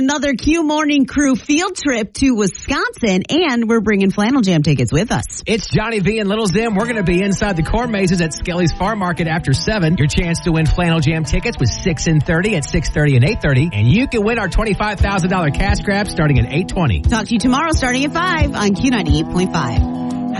another Q Morning Crew field trip to Wisconsin, and we're bringing Flannel Jam tickets with us. It's Johnny V and Little Zim. We're going to be inside the corn mazes at Skelly's Farm Market after 7. Your chance to win Flannel Jam tickets was 6 and 30 at 6:30 and 8:30, and you can win our $25,000 cash grab starting at 8:20. Talk to you tomorrow starting at 5 on Q98.5.